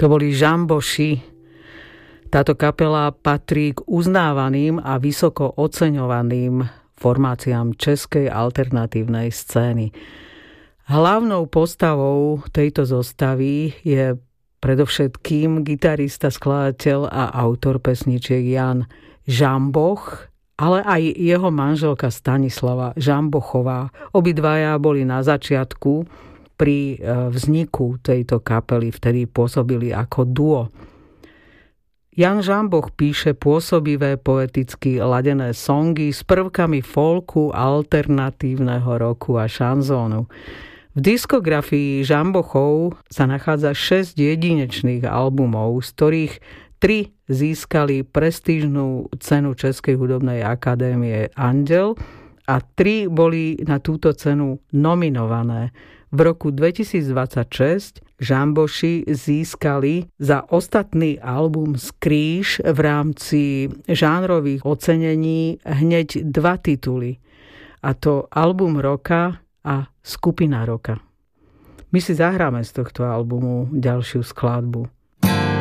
To boli Žamboši. Táto kapela patrí k uznávaným a vysoko oceňovaným formáciám českej alternatívnej scény. Hlavnou postavou tejto zostavy je predovšetkým gitarista, skladateľ a autor pesničiek Jan Žamboch, ale aj jeho manželka Stanislava Žambochová. Obidvaja boli na začiatku pri vzniku tejto kapely, vtedy pôsobili ako duo. Jan Žamboch píše pôsobivé poeticky ladené songy s prvkami folku, alternatívneho roku a šanzónu. V diskografii Žambochov sa nachádza 6 jedinečných albumov, z ktorých 3 získali prestížnú cenu Českej hudobnej akadémie Andel a 3 boli na túto cenu nominované. V roku 2026 Žamboši získali za ostatný album Skríž v rámci žánrových ocenení hneď 2 tituly. A to Album roka a Skupina roka. My si zahráme z tohto albumu ďalšiu skladbu.